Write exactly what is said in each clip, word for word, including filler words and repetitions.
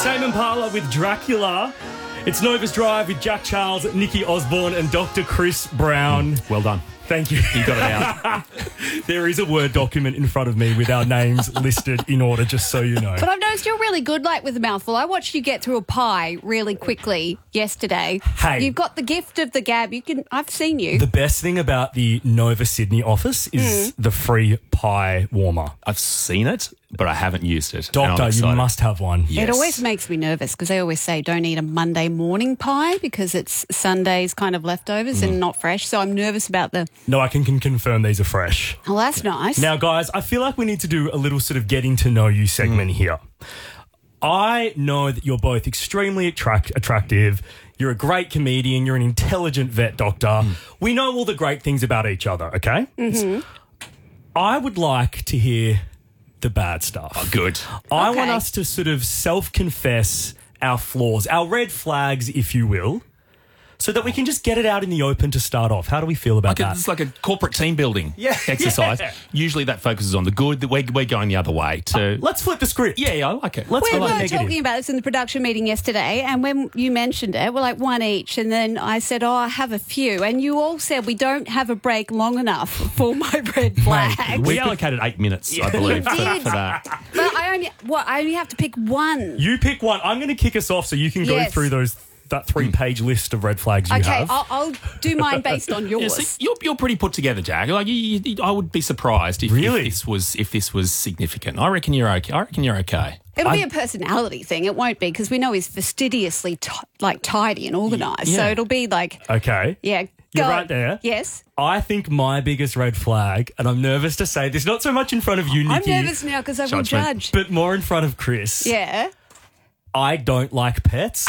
Tame Impala with Dracula. It's Nova's Drive with Jack Charles, Nikki Osborne and Doctor Chris Brown. Well done. Thank you. You got it out. There is a Word document in front of me with our names listed in order, just so you know. But I've noticed you're really good, like, with a mouthful. I watched you get through a pie really quickly yesterday. Hey. You've got the gift of the gab. You can. I've seen you. The best thing about the Nova Sydney office is Mm. the free pie warmer. I've seen it, but I haven't used it. and Doctor, I'm you excited. must have one. Yes. It always makes me nervous because they always say don't eat a Monday morning pie because it's Sunday's kind of leftovers Mm. and not fresh. So I'm nervous about the, No, I can, can confirm these are fresh. oh, that's nice. Now, guys, I feel like we need to do a little sort of getting to know you segment here. I know that you're both extremely attract- attractive. You're a great comedian. You're an intelligent vet doctor. We know all the great things about each other, okay? Mm-hmm. I would like to hear the bad stuff. Oh, good. I Okay. want us to sort of self-confess our flaws, our red flags, if you will, so that we can just get it out in the open to start off. How do we feel about Like a, that? it's like a corporate team building Yeah, exercise. yeah. Usually that focuses on the good. We're, we're going the other way. To Let's flip the script. yeah, yeah, I like it. Let's We go were negative. talking about this in the production meeting yesterday, and when you mentioned it, we're like one each, and then I said, "Oh, I have a few," and you all said we don't have a break long enough for my red flag. we allocated eight minutes, I believe, for, did. for that. But I only, what? I only have to pick one. You pick one. I'm going to kick us off so you can go Yes. through those that three-page list of red flags you Okay, have. I'll, I'll do mine based on Yeah, yours. see, you're, you're pretty put together, Jack. Like you, you, I would be surprised if, Really? if this was if this was significant. I reckon you're okay. I reckon you're okay. It'll be I- a personality thing. It won't be because we know he's fastidiously t- like tidy and organised. So Yeah. it'll be like, Okay. yeah, You're go. right there. Yes. I think my biggest red flag, and I'm nervous to say this, not so much in front of you, I'm Nikki, nervous now because I will Judgment. judge. but more in front of Chris. Yeah. I don't like pets,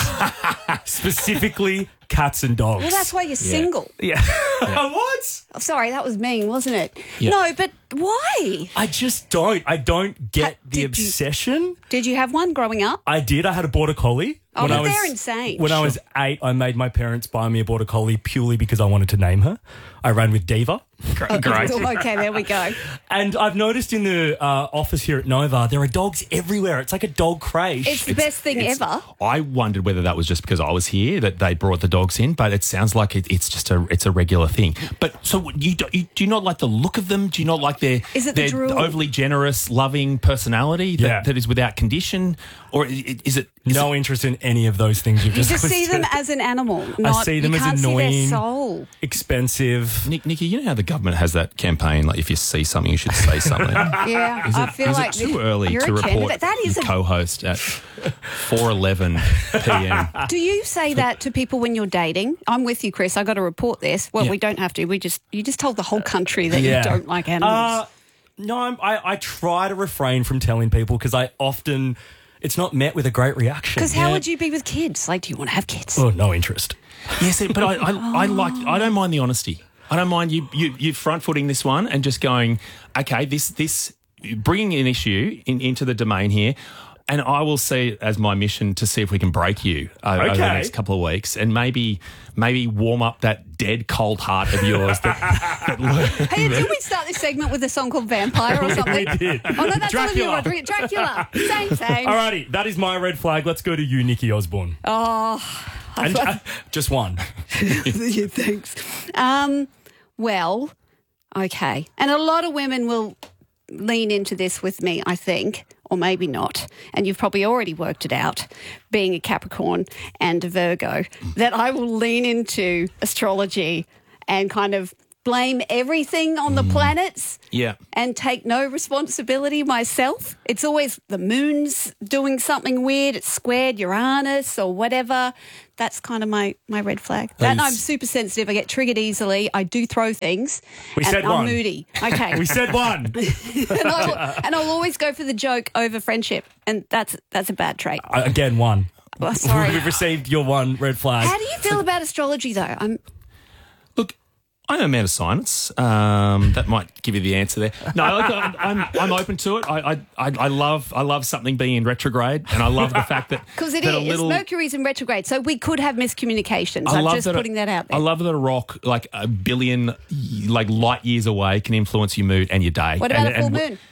specifically cats and dogs. Well, that's why you're single. Yeah. What? Oh, sorry, that was mean, wasn't it? Yeah. No, but why? I just don't. I don't get Ha- the did you- obsession. Did you have one growing up? I did. I had a border collie. Oh, when but I was, they're insane. When I was eight, I made my parents buy me a border collie purely because I wanted to name her. I ran with Diva. Great. Oh, okay, there we go. And I've noticed in the uh, office here at Nova, there are dogs everywhere. It's like a dog craze. It's the best thing It's- ever. I wondered whether that was just because I was here that they brought the dogs in, but it sounds like it, it's just a it's a regular thing. But so you do, you do you not like the look of them? Do you not like their Is it the their drool? overly generous, loving personality that, Yeah. that is without condition, or i- is it is no it- interest in any of those things you've You just just see listed. them as an animal. Not, see them you as can't See annoying. their soul. expensive. Nick, Nikki, you know how the government has that campaign, like if you see something, you should say something. Yeah, Is I it, feel is like it too early you're to a report candidate. That is you a co-host at four eleven p.m.? Do you say that to people when you're dating? I'm with you, Chris. I got to report this. Well, Yeah. we don't have to. We just you just told the whole country that Yeah. you don't like animals. Uh, no, I'm, I, I try to refrain from telling people because I often, it's not met with a great reaction. Because how Yeah. would you be with kids? Like, do you want to have kids? Oh, no interest. Yes, but I, I, I like. I don't mind the honesty. I don't mind you you you front footing this one and just going, okay, this this bringing an issue in, into the domain here, and I will see it as my mission to see if we can break you over, over the Okay. next couple of weeks, and maybe maybe warm up that dead cold heart of yours. That, that Hey, did we start this segment with a song called Vampire or something? We did. Oh, no, that's Olivia Dracula. Rodrigo. Dracula. Same, same. Alrighty, that is my red flag. Let's go to you, Nikki Osborne. Oh, And, uh, just one. yeah, thanks. Um, well, okay. And a lot of women will lean into this with me, I think, or maybe not. And you've probably already worked it out, being a Capricorn and a Virgo, that I will lean into astrology and kind of blame everything on the planets yeah. and take no responsibility myself. It's always the moon's doing something weird. It's squared Uranus or whatever. That's kind of my, my red flag. That And is- I'm super sensitive. I get triggered easily. I do throw things. We and said I'm one. moody. Okay. We said one. and, I'll, and I'll always go for the joke over friendship. And that's that's a bad trait. Uh, Again, one. Well, sorry. We've received your one red flag. How do you feel about astrology, though? I'm Look, I'm a man of science. Um, that might give you the answer there. No, look, I'm, I'm I'm open to it. I, I I I love I love something being in retrograde, and I love the fact that Because it that is. a little, Mercury's in retrograde, so we could have miscommunications. I I'm love just that a- putting that out there. I love that a rock like a billion like light years away can influence your mood and your day. What about and, a full and- moon?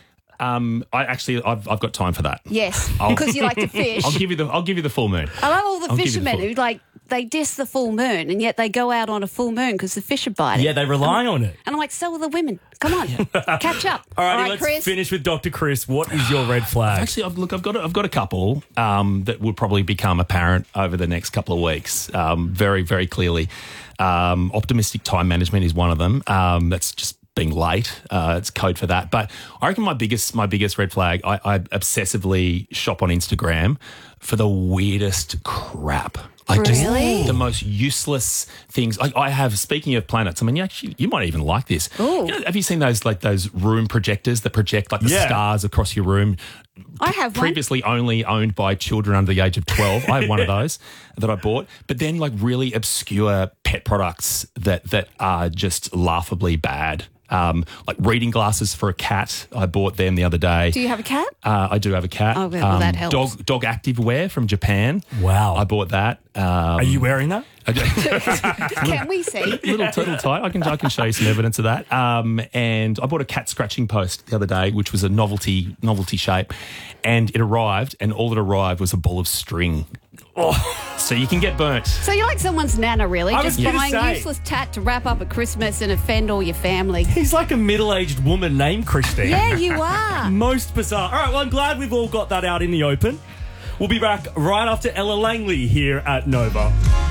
Um, I actually, I've, I've got time for that. Yes, I'll- because you like to fish. I'll give you the, I'll give you the full moon. I love all the I'll give you the fishermen full- who like they diss the full moon, and yet they go out on a full moon because the fish are biting. Yeah, they rely on it. And I'm like, so are the women. Come on, catch up. All righty, right, let's Chris. finish with Doctor Chris. What is your red flag? Actually, I've, look, I've got a, I've got a couple um, that will probably become apparent over the next couple of weeks. Um, very, very clearly, um, optimistic time management is one of them. Um, that's just being late. Uh, it's code for that. But I reckon my biggest my biggest red flag. I, I obsessively shop on Instagram for the weirdest crap. Like Really? just the most useless things. Like I have. Speaking of planets, I mean, you actually, you might even like this. Ooh. You know, have you seen those like those room projectors that project like the Yeah. stars across your room? I have one. Previously only owned by children under the age of twelve. I have one of those that I bought. But then like really obscure pet products that that are just laughably bad. Um, like reading glasses for a cat. I bought them the other day. Do you have a cat? Uh, I do have a cat. Oh, well, that helps. Dog, dog active wear from Japan. Wow. I bought that. Um, Are you wearing that? Can we see? little little tight. I can I can show you some evidence of that. Um, and I bought a cat scratching post the other day, which was a novelty novelty shape, and it arrived, and all that arrived was a ball of string. Oh, so you can get burnt. So you're like someone's nana, really? I Just was gonna buying say. useless tat to wrap up at Christmas and offend all your family. He's like a middle-aged woman named Christine. Yeah, you are. Most bizarre. All right, well, I'm glad we've all got that out in the open. We'll be back right after Ella Langley here at Nova.